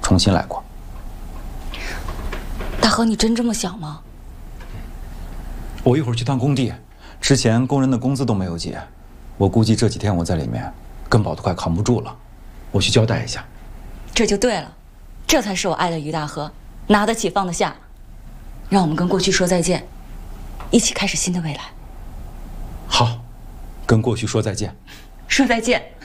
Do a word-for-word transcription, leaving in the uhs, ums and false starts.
重新来过。 大河，你真这么想吗？ 我一会儿去趟工地，之前工人的工资都没有结，我估计这几天我在里面根宝都快扛不住了，我去交代一下。 这就对了，这才是我爱的于大河，拿得起放得下。让我们跟过去说再见，一起开始新的未来。 好，跟过去说再见。 说再见。